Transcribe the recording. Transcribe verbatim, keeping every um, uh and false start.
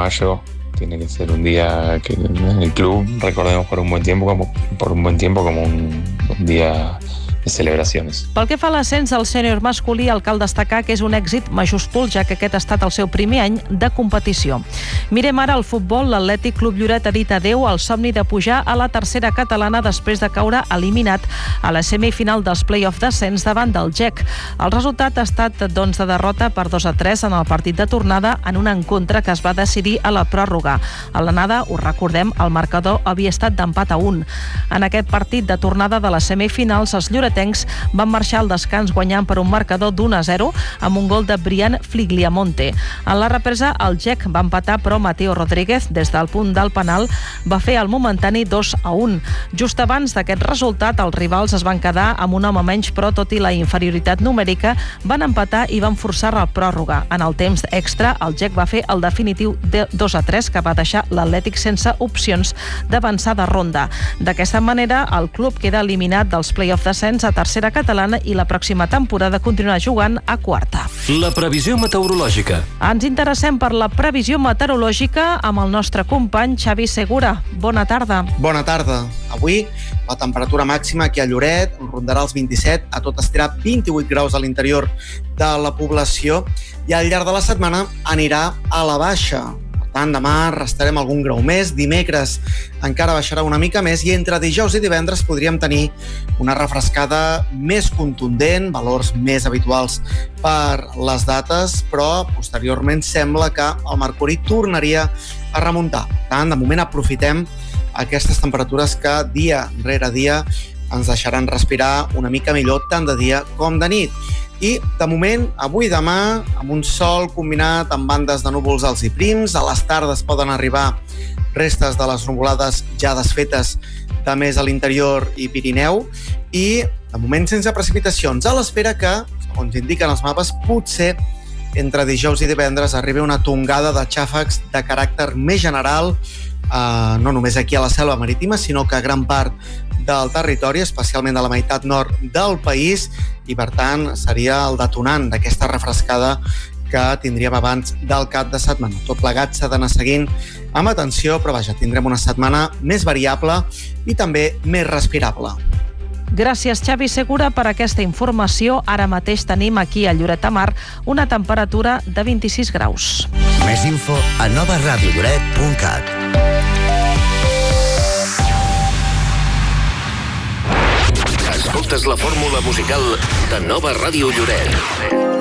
mayo tiene que ser un día que en el club recordemos por un buen tiempo como, por un buen tiempo como un, un día de celebracions. Pel que fa a l'ascens del sènior masculí, el cal destacar que és un èxit majúscul, ja que aquest ha estat el seu primer any de competició. Mirem ara el futbol. L'Atlètic Club Lloret ha dit adeu al somni de pujar a la tercera catalana després de caure eliminat a la semifinal dels play-off d'ascens davant del G E C. El resultat ha estat doncs, de derrota per dos a tres en el partit de tornada en un encontre que es va decidir a la pròrroga. A l'anada, ho recordem, el marcador havia estat d'empat a un. En aquest partit de tornada de les semifinals, els lloretencs van marxar al descans guanyant per un marcador d'un a zero amb un gol de Brian Fligliamonte. En la represa, el G E C va empatar, però Mateo Rodríguez, des del punt del penal, va fer el momentani dos a un. Just abans d'aquest resultat, els rivals es van quedar amb un home menys, però tot i la inferioritat numèrica, van empatar i van forçar la pròrroga. En el temps extra, el G E C va fer el definitiu de dos a tres, que va deixar l'Atlètic sense opcions d'avançar de ronda. D'aquesta manera, el club queda eliminat dels play-off d'ascens a tercera catalana i la pròxima temporada continuarà jugant a quarta. La previsió meteorològica. Ens interessem per la previsió meteorològica amb el nostre company Xavi Segura. Bona tarda. Bona tarda. Avui la temperatura màxima aquí a Lloret rondarà els vint-i-set, a tot estirar vint-i-vuit graus a l'interior de la població i al llarg de la setmana anirà a la baixa. Per tant, demà restarem algun grau més, dimecres encara baixarà una mica més i entre dijous i divendres podríem tenir una refrescada més contundent, valors més habituals per les dates, però posteriorment sembla que el mercuri tornaria a remuntar. Per tant, de moment aprofitem aquestes temperatures que dia rere dia ens deixaran respirar una mica millor tant de dia com de nit. I, de moment, avui i demà, amb un sol combinat amb bandes de núvols alts i prims, a les tardes poden arribar restes de les nuvolades ja desfetes de més a l'interior i Pirineu, i, de moment, sense precipitacions, a l'espera que, segons indiquen els mapes, potser entre dijous i divendres arribi una tongada de xàfecs de caràcter més general, eh, no només aquí a la Selva Marítima, sinó que a gran part del territori, especialment de la meitat nord del país, i per tant seria el detonant d'aquesta refrescada que tindríem abans del cap de setmana. Tot plegat s'ha d'anar seguint amb atenció, però vaja, tindrem una setmana més variable i també més respirable. Gràcies, Xavi Segura, per aquesta informació. Ara mateix tenim aquí a Lloret de Mar una temperatura de vint-i-sis graus. Més info a nova ràdio lloret punt cat. Escoltes la fórmula musical de Nova Ràdio Lloret.